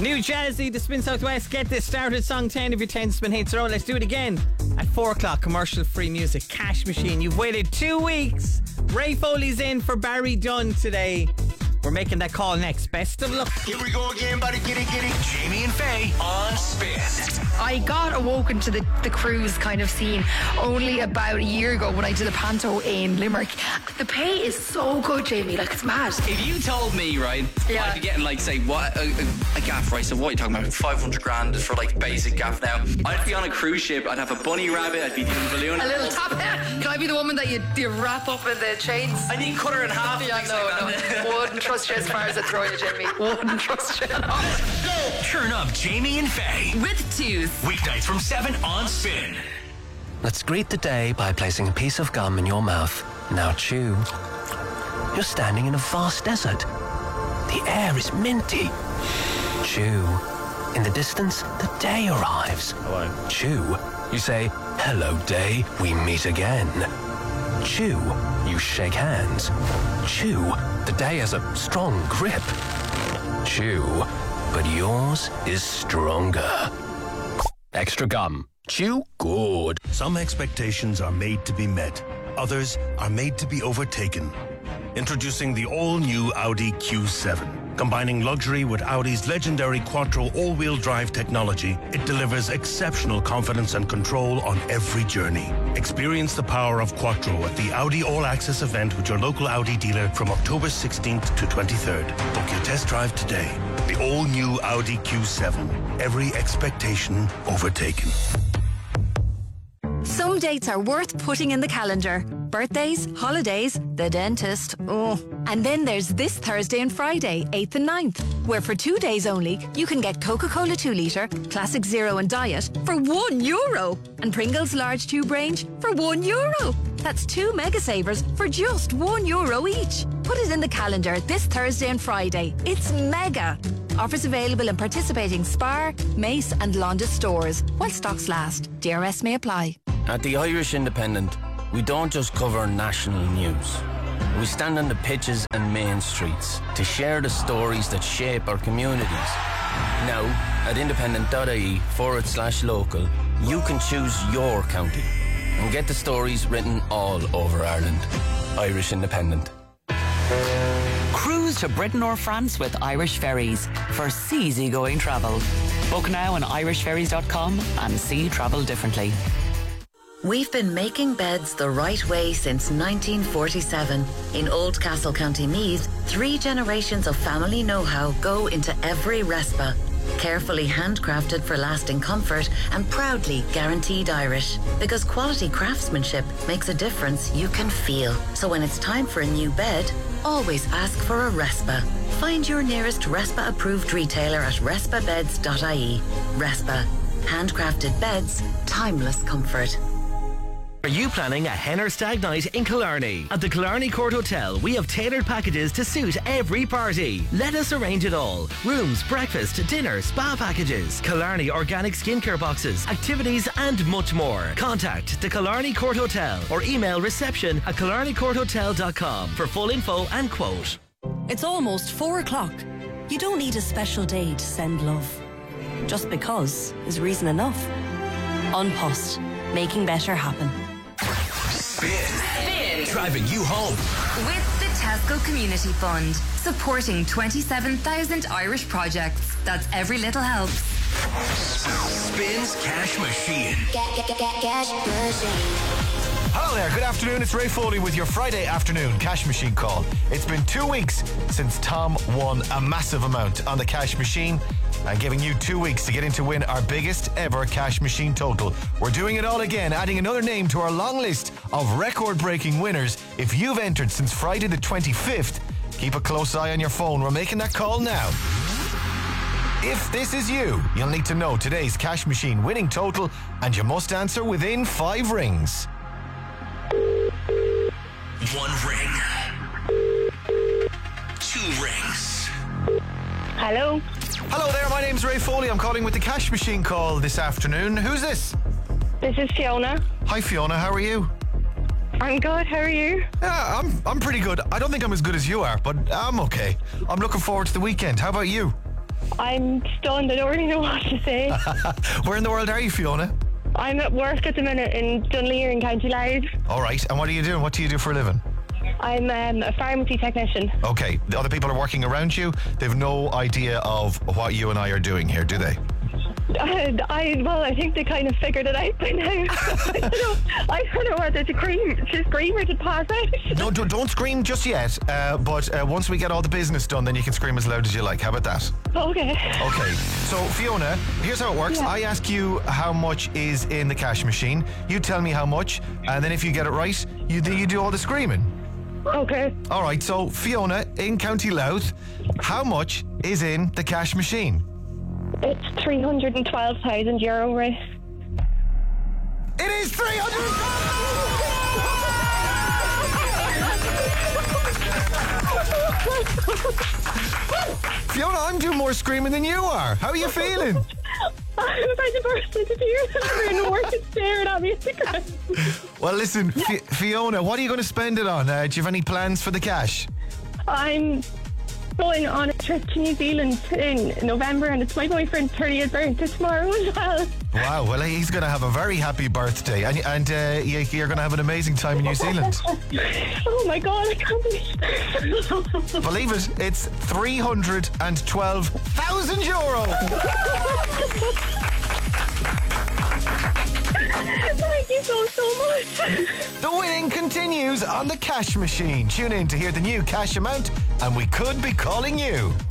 New Jazzy, the Spin Southwest. Get this started. Song 10 of your 10 Spin Hits row. Let's do it again at 4 o'clock. Commercial free music. Cash Machine. You've waited 2 weeks. Ray Foley's in for Barry Dunn today. We're making that call next. Best of luck. Here we go again, buddy. Giddy. Jamie and Faye on Spin. I got awoken to the cruise kind of scene only about a year ago when I did a panto in Limerick. The pay is so good, Jamie. Like, it's mad. If you told me, right, Yeah. I'd be getting like, say, what a gaff, right? So what are you talking about? 500 grand for like basic gaff now. I'd be on a cruise ship. I'd have a bunny rabbit. I'd be doing balloon. A little top hat. Can I be the woman that you wrap up in the chains? I need cut her in half. Yeah, no. Wouldn't trust you as far as I throw you, Jamie. Wouldn't trust you. Turn up Jamie and Faye. With Tooth. Weeknights from 7 on Spin. Let's greet the day by placing a piece of gum in your mouth. Now chew. You're standing in a vast desert. The air is minty. Chew. In the distance, the day arrives. Hello. Chew. You say, hello day, we meet again. Chew. You shake hands. Chew. The day has a strong grip. Chew. But yours is stronger. Extra gum. Chew good. Some expectations are made to be met. Others are made to be overtaken. Introducing the all-new Audi Q7. Combining luxury with Audi's legendary Quattro all-wheel drive technology, it delivers exceptional confidence and control on every journey. Experience the power of Quattro at the Audi All Access event with your local Audi dealer from October 16th to 23rd. Book your test drive today. The all-new Audi Q7. Every expectation overtaken. Some dates are worth putting in the calendar. Birthdays, holidays, the dentist. Oh. And then there's this Thursday and Friday, 8th and 9th, where for 2 days only, you can get Coca-Cola 2 litre, Classic Zero and Diet for €1 and Pringles large tube range for €1. That's 2 mega savers for just €1 each. Put it in the calendar this Thursday and Friday. It's mega. Offers available in participating Spar, Mace and Londis stores while stocks last. DRS may apply. At the Irish Independent, we don't just cover national news. We stand on the pitches and main streets to share the stories that shape our communities. Now, at independent.ie/local, you can choose your county and get the stories written all over Ireland. Irish Independent. Cruise to Britain or France with Irish Ferries for easy-going travel. Book now on irishferries.com and see travel differently. We've been making beds the right way since 1947. In Oldcastle, County Meath, 3 generations of family know-how go into every Respa. Carefully handcrafted for lasting comfort and proudly guaranteed Irish. Because quality craftsmanship makes a difference you can feel. So when it's time for a new bed, always ask for a Respa. Find your nearest Respa-approved retailer at respabeds.ie. Respa. Handcrafted beds, timeless comfort. Are you planning a hen or stag night in Killarney? At the Killarney Court Hotel, we have tailored packages to suit every party. Let us arrange it all. Rooms, breakfast, dinner, spa packages, Killarney organic skincare boxes, activities and much more. Contact the Killarney Court Hotel or email reception@killarneycourthotel.com for full info and quote. It's almost 4 o'clock. You don't need a special day to send love. Just because is reason enough. An Post, making better happen. Spin. Driving you home. With the Tesco Community Fund, supporting 27,000 Irish projects. That's every little helps. Spin's Cash Machine. Cash Machine. Hello there, good afternoon. It's Ray Foley with your Friday afternoon Cash Machine call. It's been 2 weeks since Tom won a massive amount on the Cash Machine. I'm giving you 2 weeks to get in to win our biggest ever Cash Machine total. We're doing it all again, adding another name to our long list of record-breaking winners. If you've entered since Friday the 25th, keep a close eye on your phone. We're making that call now. If this is you, you'll need to know today's Cash Machine winning total, and you must answer within 5 rings. 1 ring. 2 rings. Hello. Hello there, my name's Ray Foley. I'm calling with the Cash Machine call this afternoon. Who's this? This is Fiona. Hi Fiona, how are you? I'm good, how are you? Yeah, I'm pretty good. I don't think I'm as good as you are, but I'm okay. I'm looking forward to the weekend. How about you? I'm stunned. I don't really know what to say. Where in the world are you, Fiona? I'm at work at the minute in Dunleer in County Louth. All right, and what are you doing? What do you do for a living? I'm a pharmacy technician. Okay, the other people are working around you. They've no idea of what you and I are doing here, do they? I think they kind of figured it out by now. I don't know whether to scream or to pass out. No, don't scream just yet. But once we get all the business done, then you can scream as loud as you like. How about that? Okay. Okay. So, Fiona, here's how it works. Yeah. I ask you how much is in the cash machine. You tell me how much, and then if you get it right, you do all the screaming. Okay. All right. So, Fiona, in County Louth, how much is in the cash machine? It's €312,000, right? It is 300. Fiona, I'm doing more screaming than you are. How are you feeling? I'm about to burst into tears. Everyone work is staring at me. Well, listen, Fiona, what are you going to spend it on? Do you have any plans for the cash? I'm going on a trip to New Zealand in November, and it's my boyfriend's 30th birthday tomorrow as well. Wow, well, he's going to have a very happy birthday, and you're going to have an amazing time in New Zealand. Oh my God, I can't believe it. Believe it, it's €312,000. Thank you so much. The winning continues on the cash machine. Tune in to hear the new cash amount, and we could be calling you.